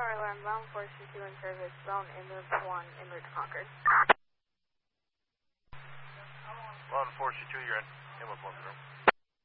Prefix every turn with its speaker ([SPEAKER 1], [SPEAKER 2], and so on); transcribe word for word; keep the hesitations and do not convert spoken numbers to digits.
[SPEAKER 1] Tower alarm, bound four C two in service, bound en route to one, en route to Concord.
[SPEAKER 2] Bound four C two, you're in. In with one zero.